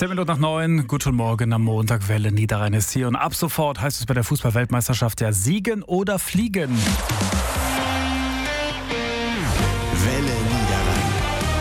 8:10. Guten Morgen am Montag. Welle Niederrhein ist hier und ab sofort heißt es bei der Fußball-Weltmeisterschaft ja siegen oder fliegen. Welle Niederrhein.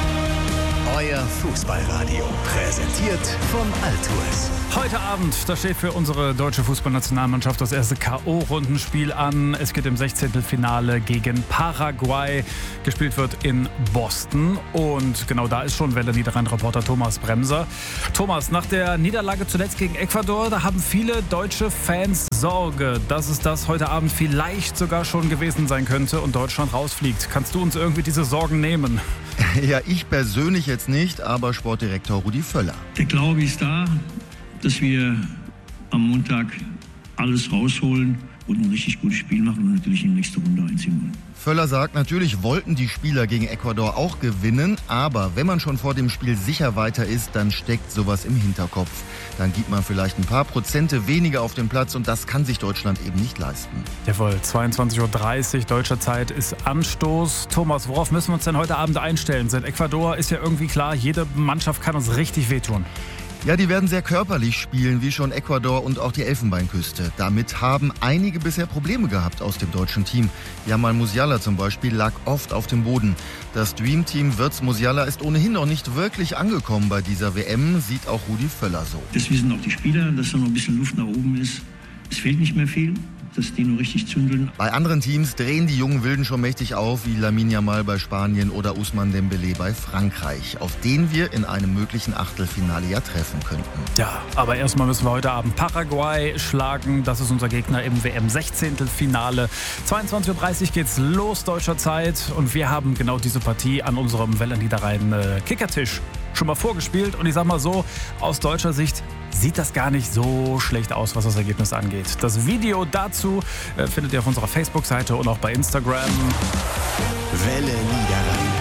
Euer Fußballradio. Präsentiert von Altues. Heute Abend, da steht für unsere deutsche Fußballnationalmannschaft das erste K.O.-Rundenspiel an. Es geht im 16. Finale gegen Paraguay. Gespielt wird in Boston. Und genau da ist schon Welle Niederrhein-Reporter Thomas Bremser. Thomas, nach der Niederlage zuletzt gegen Ecuador, da haben viele deutsche Fans Sorge, dass es das heute Abend vielleicht sogar schon gewesen sein könnte und Deutschland rausfliegt. Kannst du uns irgendwie diese Sorgen nehmen? Ja, ich persönlich jetzt nicht, aber Sportdirektor Rudi Völler. Der Glaube ist da, dass wir am Montag alles rausholen und ein richtig gutes Spiel machen und natürlich in die nächste Runde einziehen wollen. Völler sagt, natürlich wollten die Spieler gegen Ecuador auch gewinnen, aber wenn man schon vor dem Spiel sicher weiter ist, dann steckt sowas im Hinterkopf. Dann gibt man vielleicht ein paar Prozente weniger auf den Platz und das kann sich Deutschland eben nicht leisten. Jawohl, 22:30 Uhr deutscher Zeit ist Anstoß. Thomas, worauf müssen wir uns denn heute Abend einstellen? Seit Ecuador ist ja irgendwie klar, jede Mannschaft kann uns richtig wehtun. Ja, die werden sehr körperlich spielen, wie schon Ecuador und auch die Elfenbeinküste. Damit haben einige bisher Probleme gehabt aus dem deutschen Team. Jamal Musiala zum Beispiel lag oft auf dem Boden. Das Dreamteam Wirtz Musiala ist ohnehin noch nicht wirklich angekommen bei dieser WM, sieht auch Rudi Völler so. Das wissen auch die Spieler, dass da noch ein bisschen Luft nach oben ist. Es fehlt nicht mehr viel, dass die nur richtig zündeln. Bei anderen Teams drehen die jungen Wilden schon mächtig auf, wie Lamine Yamal bei Spanien oder Ousmane Dembélé bei Frankreich, auf den wir in einem möglichen Achtelfinale ja treffen könnten. Ja, aber erstmal müssen wir heute Abend Paraguay schlagen. Das ist unser Gegner im WM-16-Finale. 22:30 Uhr geht's los deutscher Zeit und wir haben genau diese Partie an unserem Welle Niederrhein Kickertisch schon mal vorgespielt. Und ich sag mal so, aus deutscher Sicht sieht das gar nicht so schlecht aus, was das Ergebnis angeht. Das Video dazu findet ihr auf unserer Facebook-Seite und auch bei Instagram. Welle Niederrhein.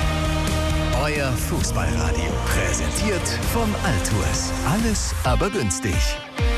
Euer Fußballradio. Präsentiert von Altues. Alles aber günstig.